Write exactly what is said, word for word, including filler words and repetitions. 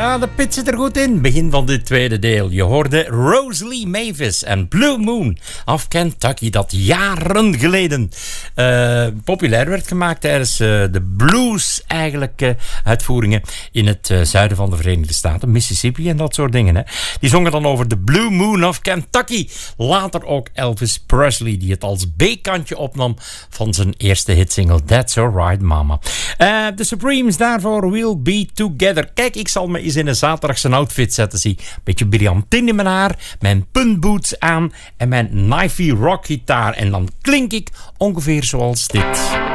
Ja, de pit zit er goed in. Begin van dit tweede deel. Je hoorde Rosalie Mavis en Blue Moon of Kentucky, dat jaren geleden uh, populair werd gemaakt tijdens uh, de blues eigenlijk uh, uitvoeringen in het uh, zuiden van de Verenigde Staten, Mississippi en dat soort dingen. Hè. Die zongen dan over de Blue Moon of Kentucky. Later ook Elvis Presley, die het als B-kantje opnam van zijn eerste hitsingle That's Alright Mama. Uh, de Supremes daarvoor We'll Be Together. Kijk, ik zal me eens in een zaterdagse outfit zetten. Zie, beetje brillantin in mijn haar, mijn puntboots aan en mijn knifey rock gitaar. En dan klink ik ongeveer zoals dit.